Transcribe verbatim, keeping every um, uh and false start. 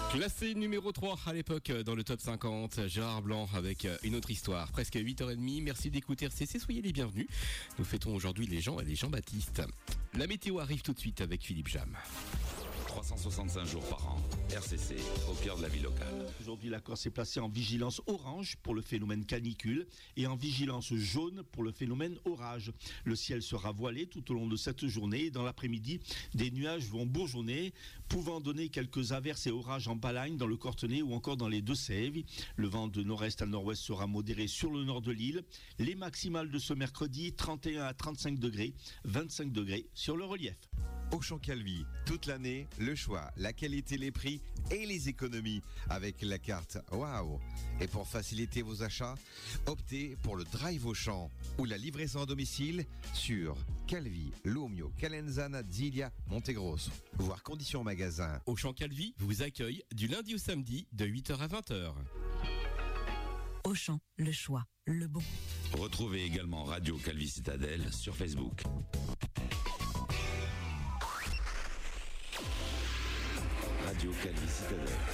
Classé numéro trois à l'époque dans le top cinquante, Gérard Blanc avec une autre histoire. Presque huit heures trente, merci d'écouter R C C, soyez les bienvenus. Nous fêtons aujourd'hui les Jean et les Jean-Baptiste. La météo arrive tout de suite avec Philippe Jam. trois cent soixante-cinq jours par an, R C C, au cœur de la vie locale. Aujourd'hui, la Corse est placée en vigilance orange pour le phénomène canicule et en vigilance jaune pour le phénomène orage. Le ciel sera voilé tout au long de cette journée et dans l'après-midi, des nuages vont bourgeonner, pouvant donner quelques averses et orages en Balagne, dans le Cortenay ou encore dans les Deux-Sèvres. Le vent de nord-est à nord-ouest sera modéré sur le nord de l'île. Les maximales de ce mercredi, trente et un à trente-cinq degrés, vingt-cinq degrés sur le relief. Auchan Calvi, toute l'année, le choix, la qualité, les prix et les économies avec la carte Waouh. Et pour faciliter vos achats, optez pour le Drive Auchan ou la livraison à domicile sur Calvi, Lomio, Calenzana, Zilia, Montegrosso. Voir conditions magasin. Auchan Calvi vous accueille du lundi au samedi de huit heures à vingt heures. Auchan, le choix, le bon. Retrouvez également Radio Calvi Citadelle sur Facebook. Radio Calvi Citadelle.